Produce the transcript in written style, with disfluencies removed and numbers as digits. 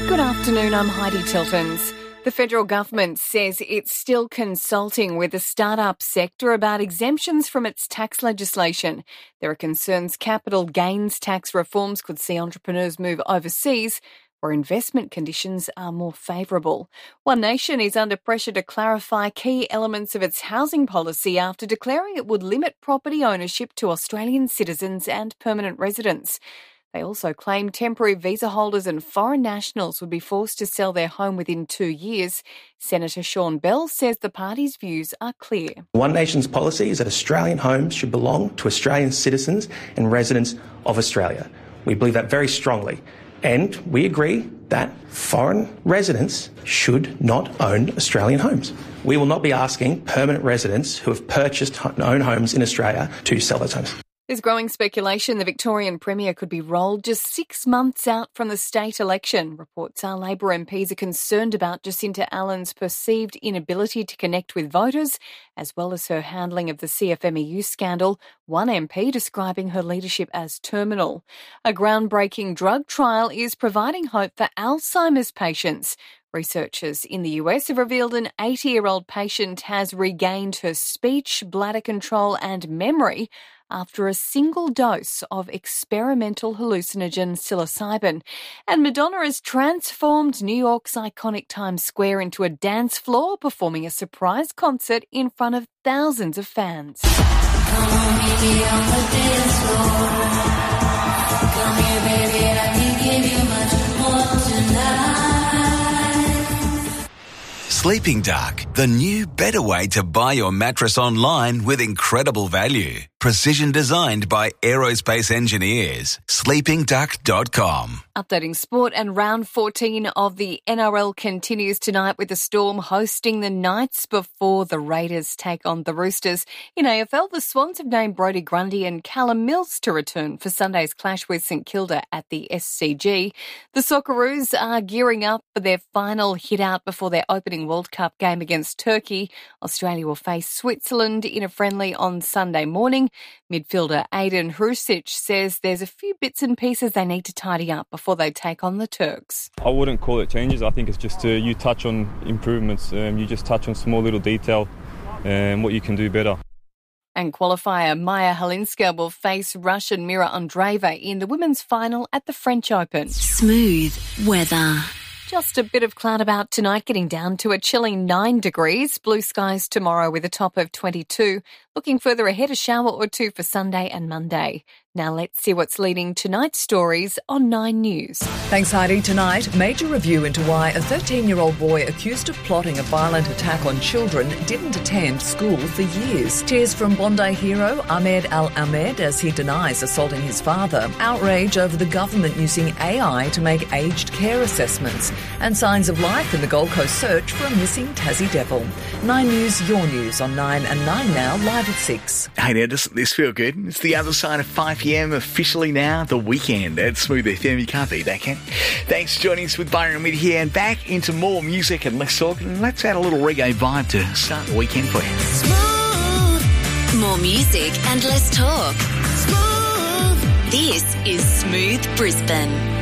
Good afternoon, I'm Heidi Tiltons. The federal government says it's still consulting with the startup sector about exemptions from its tax legislation. There are concerns capital gains tax reforms could see entrepreneurs move overseas where investment conditions are more favourable. One Nation is under pressure to clarify key elements of its housing policy after declaring it would limit property ownership to Australian citizens and permanent residents. They also claim temporary visa holders and foreign nationals would be forced to sell their home within 2 years. Senator Sean Bell says the party's views are clear. One Nation's policy is that Australian homes should belong to Australian citizens and residents of Australia. We believe that very strongly. And we agree that foreign residents should not own Australian homes. We will not be asking permanent residents who have purchased own homes in Australia to sell those homes. There's growing speculation the Victorian Premier could be rolled just 6 months out from the state election. Reports are Labor MPs are concerned about Jacinta Allen's perceived inability to connect with voters, as well as her handling of the CFMEU scandal, one MP describing her leadership as terminal. A groundbreaking drug trial is providing hope for Alzheimer's patients. Researchers in the US have revealed an 80-year-old patient has regained her speech, bladder control and memory after a single dose of experimental hallucinogen psilocybin. And Madonna has transformed New York's iconic Times Square into a dance floor, performing a surprise concert in front of thousands of fans. Come on, meet me on the dance floor. Come here, baby, I can give you much more tonight. Sleeping Dark, the new, better way to buy your mattress online with incredible value. Precision designed by aerospace engineers. sleepingduck.com. Updating sport, and round 14 of the NRL continues tonight with the Storm hosting the Knights before the Raiders take on the Roosters. In AFL, the Swans have named Brodie Grundy and Callum Mills to return for Sunday's clash with St Kilda at the SCG. The Socceroos are gearing up for their final hit-out before their opening World Cup game against Turkey. Australia will face Switzerland in a friendly on Sunday morning. Midfielder Aiden Hrusic says there's a few bits and pieces they need to tidy up before they take on the Turks. I wouldn't call it changes. I think it's just you touch on improvements. You just touch on small little detail and what you can do better. And qualifier Maya Halinska will face Russian Mira Andreeva in the women's final at the French Open. Smooth weather. Just a bit of cloud about tonight, getting down to a chilling 9 degrees. Blue skies tomorrow with a top of 22. Looking further ahead, a shower or two for Sunday and Monday. Now let's see what's leading tonight's stories on 9 News. Thanks, Heidi. Tonight, major review into why a 13-year-old boy accused of plotting a violent attack on children didn't attend school for years. Tears from Bondi hero Ahmed Al-Ahmed as he denies assaulting his father. Outrage over the government using AI to make aged care assessments. And signs of life in the Gold Coast search for a missing Tassie devil. 9 News, your news on 9 and 9 now, live at 6. Hey now, doesn't this feel good? It's the other side of 5 p.m, officially now, the weekend at Smooth FM. You can't beat that, can? Thanks for joining us with Byron Mid here, and back into more music and less talk, and let's add a little reggae vibe to start the weekend for you. Smooth. More music and less talk. Smooth. This is Smooth Brisbane.